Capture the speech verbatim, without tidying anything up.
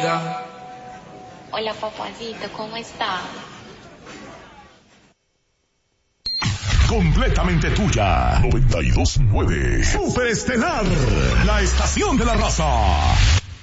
vida. Hola, papacito, ¿cómo está? Completamente tuya. noventa y dos punto nueve. Superestelar. La estación de la raza.